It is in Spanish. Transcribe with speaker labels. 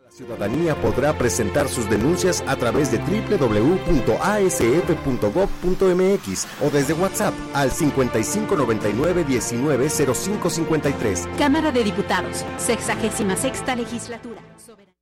Speaker 1: La ciudadanía podrá presentar sus denuncias a través de www.asf.gov.mx o desde WhatsApp al 5599-190553.
Speaker 2: Cámara de Diputados, 66ª Legislatura.